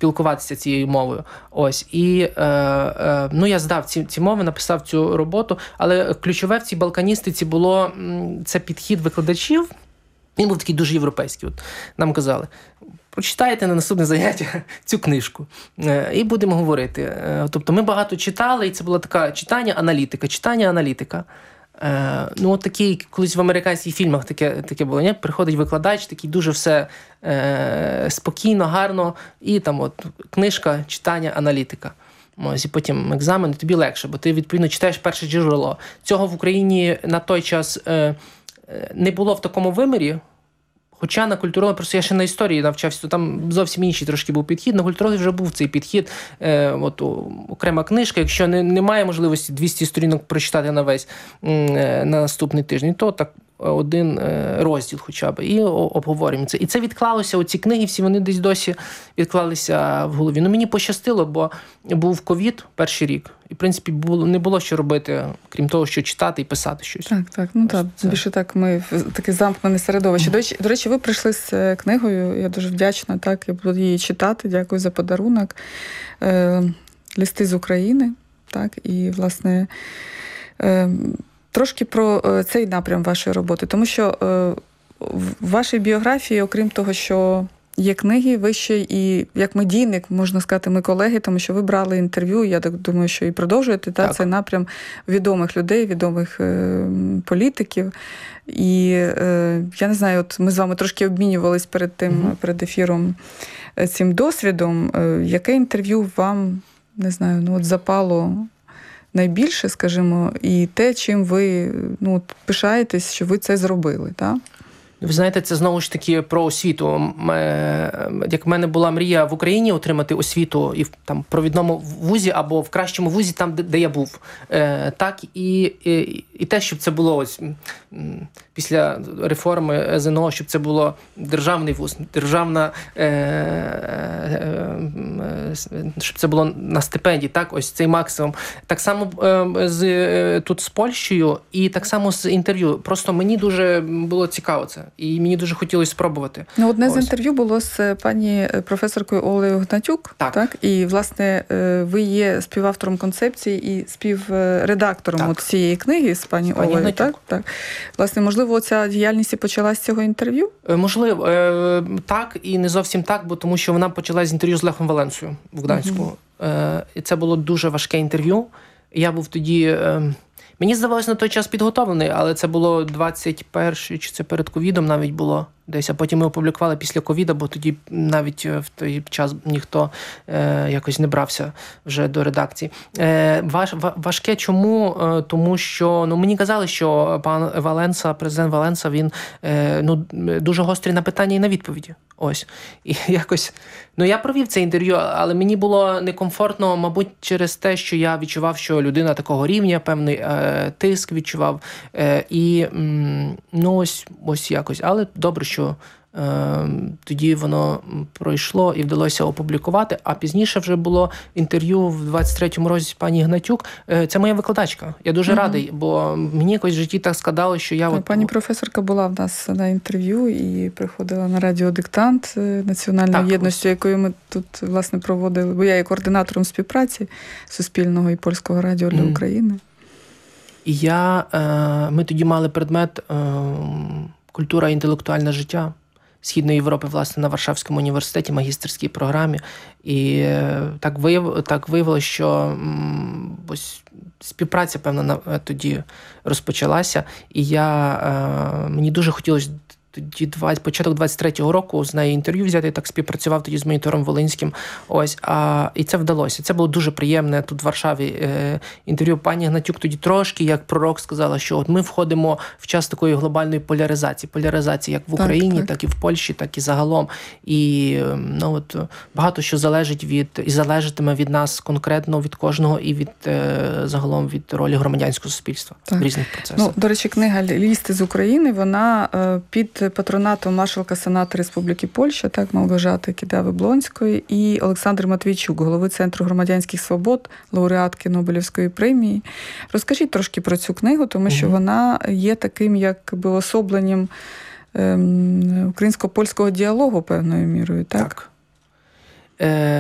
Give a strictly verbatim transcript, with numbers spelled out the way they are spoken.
спілкуватися цією мовою. Ось. І е, е, ну, я здав ці, ці мови, написав цю роботу, але ключове в цій балканістиці було це підхід викладачів. Він був такий дуже європейський. От нам казали, прочитайте на наступне заняття цю книжку і будемо говорити. Тобто ми багато читали, і це була така читання-аналітика, читання-аналітика. Ну, от такий, колись в американських фільмах таке, таке було, не? Приходить викладач, такий дуже все е, спокійно, гарно, і там от книжка, читання, аналітика. Ось, і потім екзамен, і тобі легше, бо ти, відповідно, читаєш перше джерело. Цього в Україні на той час е, не було в такому вимірі, хоча на культурології, просто я ще на історії навчався, то там зовсім інший трошки був підхід. На культурології вже був цей підхід, е, от, окрема книжка, якщо не, немає можливості двісті сторінок прочитати на весь е, на наступний тиждень, то так один розділ хоча б, і обговорюємо це. І це відклалося, оці книги всі, вони десь досі відклалися в голові. Ну, мені пощастило, бо був ковід перший рік, і, в принципі, було, не було що робити, крім того, що читати і писати щось. Так, так, ну так, це... більше так, ми в таке замкнене середовище. Mm. До речі, до речі, ви прийшли з книгою, я дуже вдячна, так, я буду її читати, дякую за подарунок. Е, «Листи з України», так, і, власне, е, трошки про цей напрям вашої роботи, тому що в вашій біографії, окрім того, що є книги, ви ще і як медійник, можна сказати, ми колеги, тому що ви брали інтерв'ю, я так думаю, що і продовжуєте, та, цей напрям відомих людей, відомих е, політиків. І е, я не знаю, от ми з вами трошки обмінювались перед тим, mm-hmm. перед ефіром цим досвідом. Е, яке інтерв'ю вам, не знаю, ну от запало найбільше, скажімо, і те, чим ви, ну, пишаєтесь, що ви це зробили, так? Ви знаєте, це знову ж таки про освіту. Як в мене була мрія в Україні отримати освіту і в там провідному вузі або в кращому вузі, там, де я був. Так, і, і, і те, щоб це було ось після реформи ес ен о, щоб це було державний вуз, державна, щоб це було на стипендії, так, ось цей максимум. Так само з, тут з Польщею і так само з інтерв'ю. Просто мені дуже було цікаво це. І мені дуже хотілося спробувати. Ну, одне Ось. з інтерв'ю було з пані професоркою Олею Гнатюк. Так. так? І, власне, ви є співавтором концепції і співредактором цієї книги з пані, з пані Олею. Так? Так. Власне, можливо, ця діяльність і почалась з цього інтерв'ю? Можливо. Так і не зовсім так, бо тому що вона почалась з інтерв'ю з Лехом Валенсою в Гданську. Uh-huh. І це було дуже важке інтерв'ю. Я був тоді... Мені здавалося на той час підготовлений, але це було двадцять перший, чи це перед ковідом навіть було десь, а потім ми опублікували після ковіда, бо тоді навіть в той час ніхто е, якось не брався вже до редакції. Е, важ, важке чому? Е, тому що, ну, мені казали, що пан Валенса, президент Валенса, він е, ну, дуже гострий на питання і на відповіді. Ось. І якось, ну, я провів це інтерв'ю, але мені було некомфортно, мабуть, через те, що я відчував, що людина такого рівня, певний е, тиск відчував. Е, і, м, ну, ось, ось якось. Але добре, що е, тоді воно пройшло і вдалося опублікувати. А пізніше вже було інтерв'ю в двадцять третьому році з пані Гнатюк. Е, це моя викладачка. Я дуже mm-hmm. радий, бо мені якось в житті так складало, що я... Так, от... Пані професорка була в нас на інтерв'ю і приходила на радіодиктант Національної так, єдності, якою ми тут, власне, проводили. Бо я є координатором співпраці Суспільного і Польського радіо для mm. України. І я... Е, ми тоді мали предмет е, «Культура і інтелектуальне життя» Східної Європи, власне, на Варшавському університеті, магістерській програмі. І так, вияв, так виявилося, що ось співпраця, певно, тоді розпочалася. І я, мені дуже хотілося тоді початок двадцять третього року з нею інтерв'ю взяти, я так співпрацював тоді з монітором Волинським. Ось, а, і це вдалося. Це було дуже приємне тут в Варшаві е, інтерв'ю. Пані Гнатюк тоді трошки, як пророк, сказала, що от ми входимо в час такої глобальної поляризації. Поляризації як в Україні, так, так. так і в Польщі, так і загалом. І ну, от, багато що залежить від, і залежатиме від нас конкретно, від кожного, і від е, загалом від ролі громадянського суспільства так. в різних процесах. Ну, до речі, книга «Листи з України», вона е, під патронатом маршалка Сенату Республіки Польща, так, Малгожати Кідави-Блонської, і Олександр Матвійчук, голови Центру громадянських свобод, лауреатки Нобелівської премії. Розкажіть трошки про цю книгу, тому що угу. вона є таким, якби, особленням ем, українсько-польського діалогу певною мірою, так? Так. Е-